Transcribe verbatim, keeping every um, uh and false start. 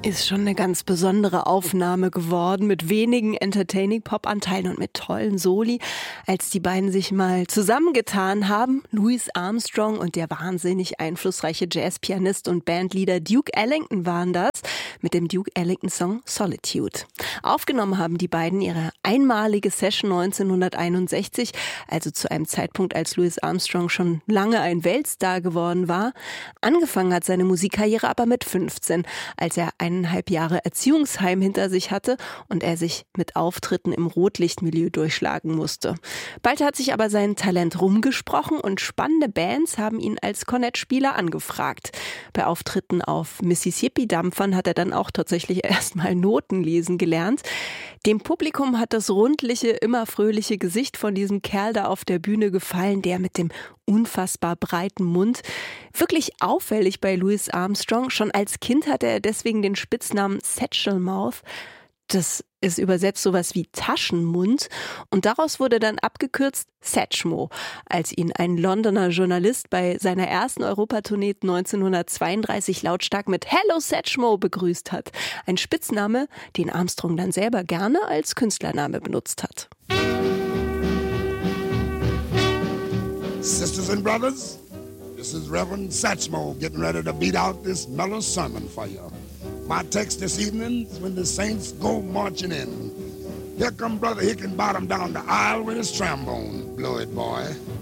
Ist schon eine ganz besondere Aufnahme geworden mit wenigen Entertaining-Pop-Anteilen und mit tollen Soli, als die beiden sich mal zusammengetan haben. Louis Armstrong und der wahnsinnig einflussreiche Jazzpianist und Bandleader Duke Ellington waren das, mit dem Duke Ellington-Song Solitude. Aufgenommen haben die beiden ihre einmalige Session neunzehnhunderteinundsechzig, also zu einem Zeitpunkt, als Louis Armstrong schon lange ein Weltstar geworden war. Angefangen hat seine Musikkarriere aber mit fünfzehn, als er eineinhalb Jahre Erziehungsheim hinter sich hatte und er sich mit Auftritten im Rotlichtmilieu durchschlagen musste. Bald hat sich aber sein Talent rumgesprochen und spannende Bands haben ihn als Kornettspieler angefragt. Bei Auftritten auf Mississippi-Dampfern hat er dann auch tatsächlich erstmal Noten lesen gelernt. Dem Publikum hat das rundliche, immer fröhliche Gesicht von diesem Kerl da auf der Bühne gefallen, der mit dem unfassbar breiten Mund. Wirklich auffällig bei Louis Armstrong. Schon als Kind hatte er deswegen den Spitznamen Satchel Mouth. Das ist übersetzt sowas wie Taschenmund. Und daraus wurde dann abgekürzt Satchmo, als ihn ein Londoner Journalist bei seiner ersten Europatournee neunzehnhundertzweiunddreißig lautstark mit Hello Satchmo begrüßt hat. Ein Spitzname, den Armstrong dann selber gerne als Künstlername benutzt hat. Sisters and brothers, this is Reverend Satchmo getting ready to beat out this mellow sermon for you. My text this evening is when the saints go marching in. Here come Brother Hickenbottom down the aisle with his trombone. Blow it, boy.